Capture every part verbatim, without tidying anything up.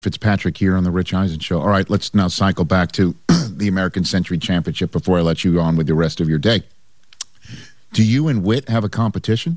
Fitzpatrick here on the Rich Eisen Show. All right, let's now cycle back to the American Century Championship before I let you go on with the rest of your day. Do you and Whit have a competition?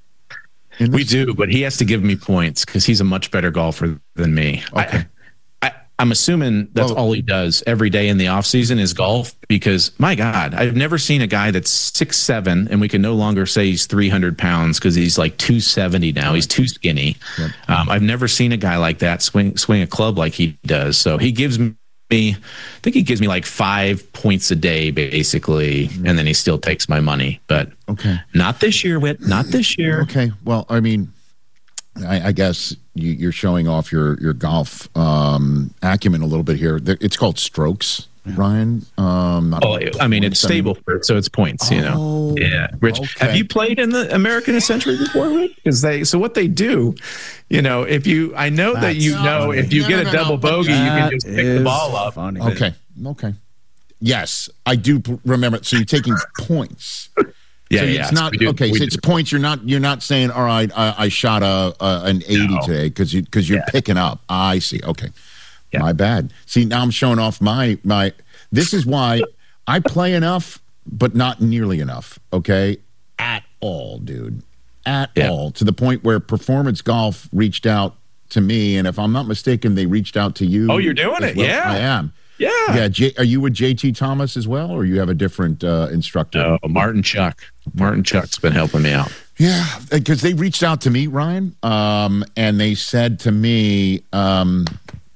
We do, but he has to give me points because he's a much better golfer than me. Okay. I, I, I'm assuming that's well, all he does every day in the off season is golf because, my God, I've never seen a guy that's six seven, and we can no longer say he's three hundred pounds because he's like two seventy now. Right. He's too skinny. Yep. Um, I've never seen a guy like that swing swing a club like he does. So he gives me, I think he gives me like five points a day, basically, and then he still takes my money. But okay, not this year, Whit. Not this year. Okay. Well, I mean, I, I guess you, you're showing off your your golf um, acumen a little bit here. It's called strokes, yeah. Ryan. Um, not oh, I mean, it's stable, for it, so it's points. You know. Oh, yeah. Rich, okay. Have you played in the American Century before, Rich? Because they, so what they do, you know, if you, I know That's that you know, funny. if you no, get no, a double no, bogey, you can just pick the ball up. Funny. Okay. Okay. Yes, I do remember. So you're taking points. Yeah, so yeah. It's not do, okay. So do. it's points. You're not. You're not saying, all right, I, I shot a, a an eighty no. today because you because you're yeah. picking up. I see. Okay, yeah. My bad. See, now I'm showing off my my. This is why I play enough, but not nearly enough. Okay, at all, dude, at yeah. all. To the point where Performance Golf reached out to me, and if I'm not mistaken, they reached out to you. Oh, you're doing it? Well. Yeah, I am. Yeah. Yeah. J- are you with J T Thomas as well, or you have a different uh, instructor? No, Martin Chuck. Martin Chuck's been helping me out. Yeah, because they reached out to me, Ryan, um, and they said to me, um,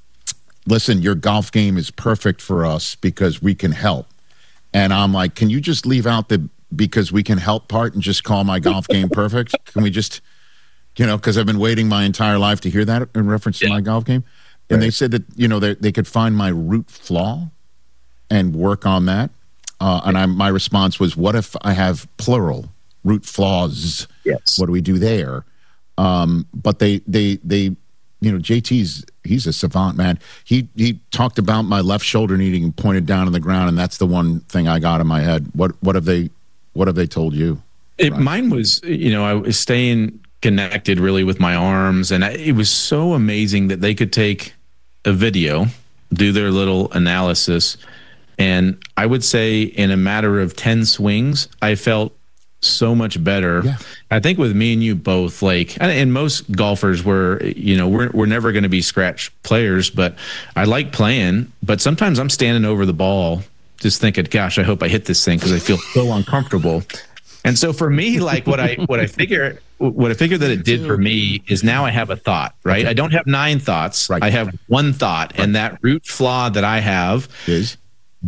listen, your golf game is perfect for us because we can help. And I'm like, can you just leave out the because we can help part and just call my golf game perfect? Can we just, you know, because I've been waiting my entire life to hear that in reference to yeah. my golf game. And right. they said that, you know, they, they could find my root flaw and work on that. Uh, and I, my response was, what if I have plural root flaws? Yes. What do we do there? Um, but they, they, they, you know, J T's, he's a savant, man. He, he talked about my left shoulder needing pointed down on the ground. And that's the one thing I got in my head. What, what have they, what have they told you? It, mine was, you know, I was staying connected really with my arms. And I, it was so amazing that they could take a video, do their little analysis, and I would say in a matter of ten swings, I felt so much better. Yeah. I think with me and you both, like, and most golfers were, you know, we're we're never going to be scratch players, but I like playing. But sometimes I'm standing over the ball, just thinking, "Gosh, I hope I hit this thing," because I feel so uncomfortable. And so for me, like what I what I figure what I figure that it did for me is now I have a thought, right? Okay. I don't have nine thoughts. Right. I have one thought, right. And that root flaw that I have is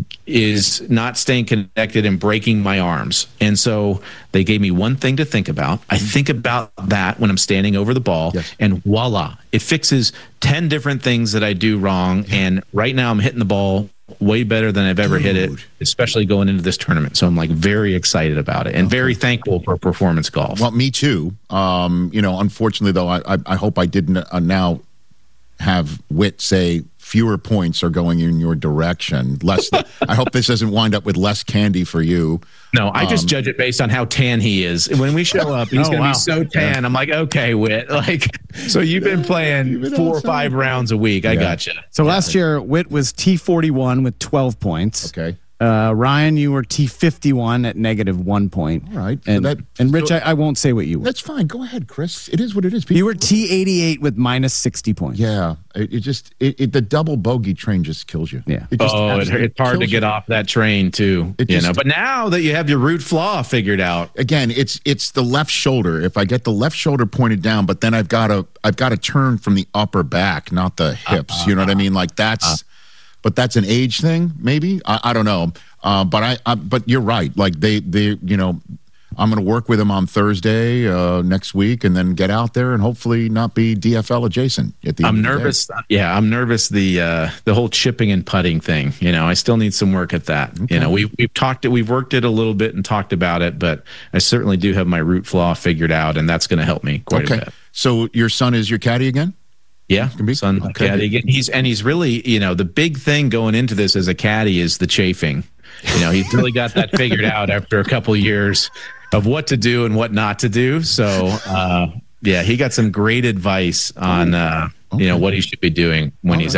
is not staying connected and breaking my arms. And so they gave me one thing to think about. I think about that when I'm standing over the ball, yes. And voila, it fixes ten different things that I do wrong. Yeah. And right now I'm hitting the ball way better than I've ever Dude. hit it, especially going into this tournament. So I'm like very excited about it and okay. very thankful for Performance Golf. Well, me too. Um, you know, unfortunately though, I, I, I hope I didn't uh, now have Whit say fewer points are going in your direction. Less. I hope this doesn't wind up with less candy for you. No, I just um, judge it based on how tan he is. When we show up, he's oh, going to wow. be so tan. Yeah. I'm like, okay, Whit. Like, so you've been playing been four outside. or five rounds a week. I yeah. gotcha. So yeah. last year, Whit was T forty-one with twelve points. Okay. Uh, Ryan, you were T fifty-one at negative one point. All right. And, so that, and Rich, so, I, I won't say what you were. That's fine. Go ahead, Chris. It is what it is. People, you were T eighty-eight with minus sixty points. Yeah. It, it just, it, it, the double bogey train just kills you. Yeah. It just oh, it, it's hard to get you. off that train too. It you just, know, but now that you have your root flaw figured out. Again, it's it's the left shoulder. If I get the left shoulder pointed down, but then I've got to I've got to turn from the upper back, not the hips. Uh, you know what I mean? Like that's, uh, but that's an age thing, maybe. I, I don't know. Uh, but I, I, but you're right. Like they, they, you know, I'm going to work with them on Thursday uh, next week, and then get out there and hopefully not be D F L adjacent. At the I'm end nervous. Yeah, I'm nervous. The uh, the whole chipping and putting thing. You know, I still need some work at that. Okay. You know, we we've talked it, we've worked it a little bit and talked about it, but I certainly do have my root flaw figured out, and that's going to help me quite okay. a bit. So your son is your caddy again? Yeah, son okay. caddy again. He's and he's really, you know, the big thing going into this as a caddy is the chafing. You know, he's really got that figured out after a couple of years of what to do and what not to do. So, uh, yeah, he got some great advice on uh, you know, what he should be doing when All he's right.